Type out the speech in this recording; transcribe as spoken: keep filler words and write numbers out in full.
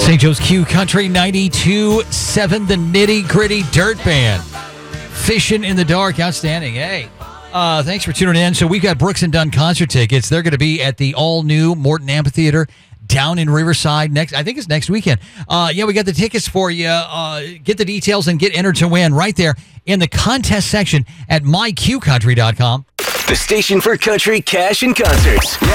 Saint Joe's Q Country ninety-two point seven, the Nitty Gritty Dirt Band. Fishing in the dark, outstanding. Hey, uh, thanks for tuning in. So we've got Brooks and Dunn concert tickets. They're going to be at the all-new Morton Amphitheater down in Riverside next. I think it's next weekend. Uh, yeah, we got the tickets for you. Uh, get the details and get entered to win right there in the contest section at my q country dot com. The station for country, cash, and concerts.